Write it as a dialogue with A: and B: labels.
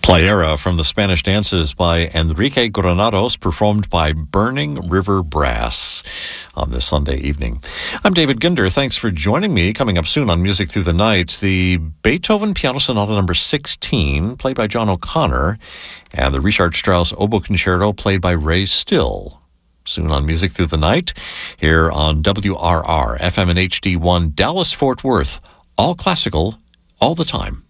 A: Playera from the Spanish Dances by Enrique Granados, performed by Burning River Brass on this Sunday evening. I'm David Ginder. Thanks for joining me. Coming up soon on Music Through the Night, the Beethoven Piano Sonata No. 16, played by John O'Connor, and the Richard Strauss Oboe Concerto, played by Ray Still. Soon on Music Through the Night, here on WRR, FM and HD1, Dallas-Fort Worth. All classical, all the time.